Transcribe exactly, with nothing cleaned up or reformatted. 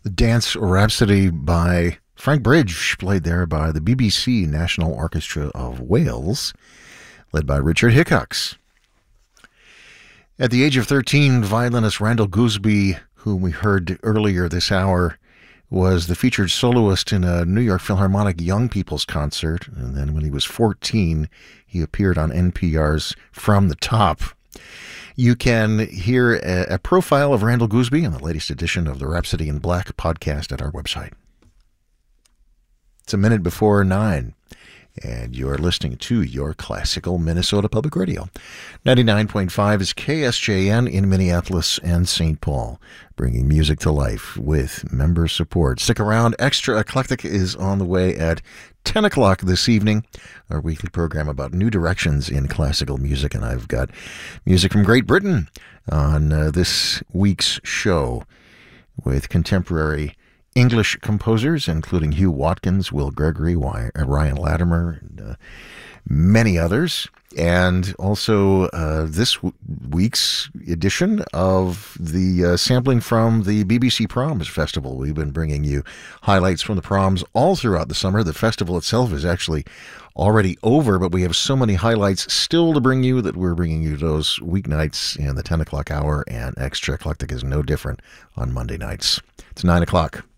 The Dance Rhapsody by Frank Bridge, played there by the B B C National Orchestra of Wales, led by Richard Hickox. At the age of thirteen, violinist Randall Gooseby, whom we heard earlier this hour, was the featured soloist in a New York Philharmonic Young People's Concert, and then when he was fourteen, he appeared on N P R's From the Top. You can hear a, a profile of Randall Gooseby in the latest edition of the Rhapsody in Black podcast at our website. It's a minute before nine, and you're listening to your classical Minnesota Public Radio. ninety-nine point five is K S J N in Minneapolis and Saint Paul, bringing music to life with member support. Stick around. Extra Eclectic is on the way at ten o'clock this evening, our weekly program about new directions in classical music. And I've got music from Great Britain on uh, this week's show with contemporary English composers, including Hugh Watkins, Will Gregory, Ryan Latimer, and uh, many others. And also uh, this w- week's edition of the uh, sampling from the B B C Proms Festival. We've been bringing you highlights from the proms all throughout the summer. The festival itself is actually already over, but we have so many highlights still to bring you that we're bringing you those weeknights in the ten o'clock hour, and Extra Eclectic is no different on Monday nights. It's nine o'clock.